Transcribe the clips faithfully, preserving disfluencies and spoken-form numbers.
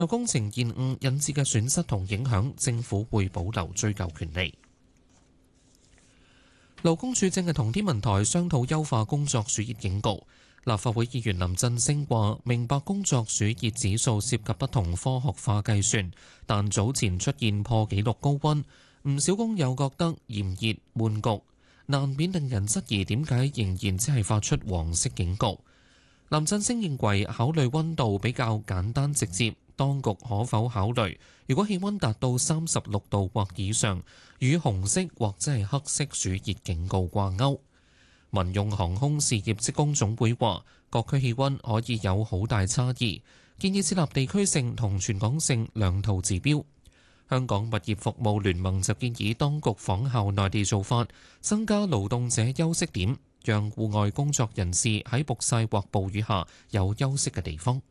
工程延誤引致嘅損失同影響，政府會保留追究權利。勞工處正係同天文台商討優化工作暑熱警告。立法會議員林振昇話：明白工作暑熱指數涉及不同科學化計算，但早前出現破紀錄高溫，唔少工友覺得炎熱悶焗，難免令人質疑點解仍然只係發出黃色警告。林振昇認為考慮溫度比較簡單直接，當局可否考慮，如果氣溫達到三十六度或以上，與紅色或者係黑色暑熱警告掛鈎。民用航空事業職工總會話，各區氣溫可以有好大差異，建議設立地區性同全港性兩套指標。香港物業服務聯盟就建議當局仿效內地做法，增加勞動者休息點，讓戶外工作人士喺曝曬或暴雨下有休息嘅地方。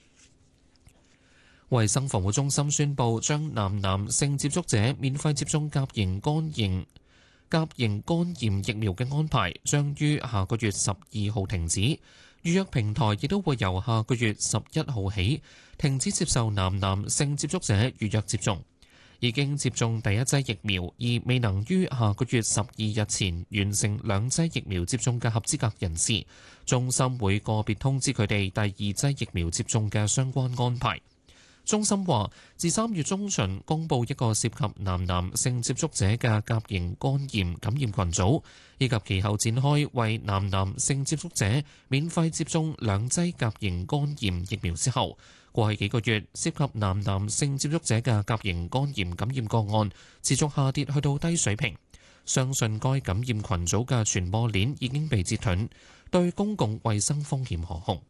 衛生防護中心宣布，將男男性接觸者免費接種甲型肝炎甲型肝炎疫苗嘅安排，將於下個月十二號停止。預約平台亦都會由下個月十一號起停止接受男男性接觸者預約接種。已經接種第一劑疫苗而未能於下個月十二日前完成兩劑疫苗接種嘅合資格人士，中心會個別通知佢哋第二劑疫苗接種嘅相關安排。中心話，自三月中旬公布一個涉及男男性接觸者嘅甲型肝炎感染群組，以及其後展開為男男性接觸者免費接種兩劑甲型肝炎疫苗之後，過去幾個月涉及男男性接觸者嘅甲型肝炎感染個案持續下跌去到低水平，相信該感染群組嘅傳播鏈已經被截斷，對公共衛生風險可控。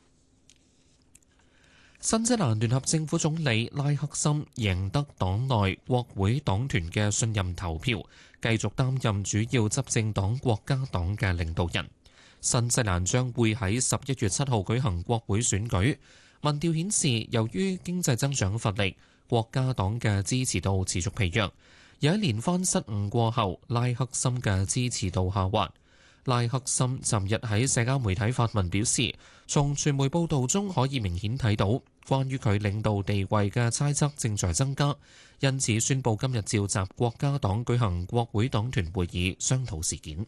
新西蘭聯合政府總理拉克森贏得黨內國會黨團嘅信任投票，繼續擔任主要執政黨國家黨嘅領導人。新西蘭將會喺十一月七號舉行國會選舉。民調顯示，由於經濟增長乏力，國家黨嘅支持度持續疲弱。而喺連番失誤過後，拉克森嘅支持度下滑。拉克森尋日喺社交媒體發文表示，從傳媒報導中可以明顯睇到，關於佢領導地位嘅猜測正在增加，因此宣布今日召集國家黨舉行國會黨團會議商討事件。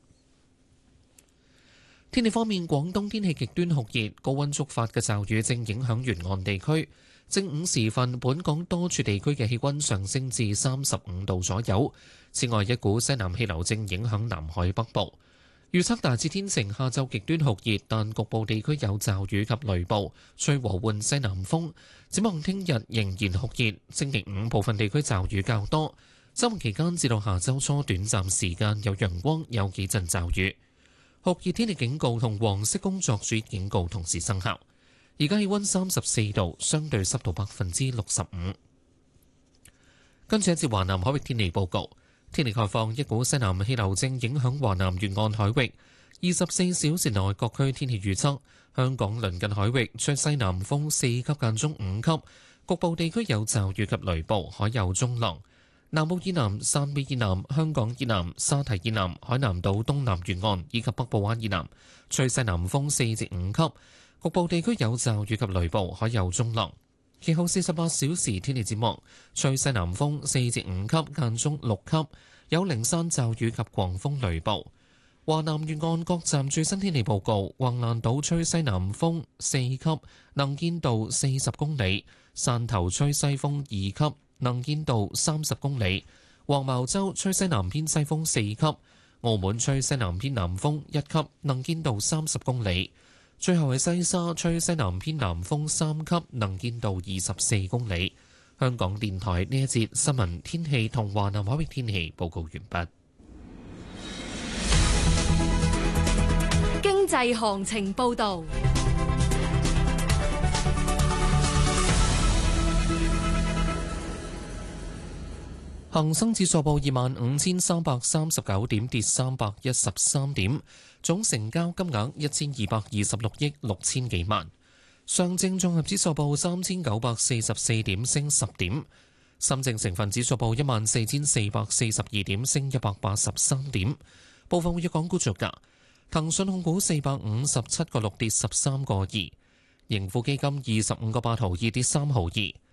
天氣方面，廣東天氣極端酷熱，高溫觸發嘅驟雨正影響沿岸地區。正午時分，本港多處地區嘅氣溫上升至三十五度左右。此外，一股西南氣流正影響南海北部。預測大致天晴，下晝極端酷熱，但局部地區有驟雨及雷暴，吹和緩西南風。展望聽日仍然酷熱，星期五部分地區驟雨較多。周末期間至到下周初短暫時間有陽光，有幾陣驟雨。酷熱天氣警告同黃色工作暑熱警告同時生效。而家氣溫三十四度，相對濕度百分之六十五。跟住一節華南海域天氣報告。天氣概況，一股西南氣流正影響華南沿岸海域。二十四小時內各區天氣預測：香港鄰近海域吹西南風四級間中五級，局部地區有驟雨及雷暴，海有中浪。南澳以南、汕尾以南、香港以南、沙提以南、海南島東南沿岸以及北部灣以南吹西南風四至五級，局部地區有驟雨及雷暴，海有中浪。其後四十八小時天氣展望，吹西南風四至五級，間中六級，有零散驟雨及狂風雷暴。華南沿岸各站最新天氣報告：橫瀾島吹西南風四級，能見度四十公里；汕頭吹西風二級，能見度三十公里；黃茅洲吹西南偏西風四級；澳門吹西南偏南風一級，能見度三十公里。最後係西沙吹西南偏南風三級，能見度二十四公里。香港電台呢一節新聞天氣同華南海域天氣報告完畢。 經濟行情報導。 恒生指數報二萬五千三百三十九點，跌三百一十三點，總成交金額一千二百二十六億六千幾萬。上證綜合指數報三千九百四十四點，升十點。深證成分指數報一萬四千四百四十二點，升一百八十三點。部分活躍港股作價：騰訊控股四百五十七個六跌十三個二，盈富基金二十五個八毫二跌三毫二。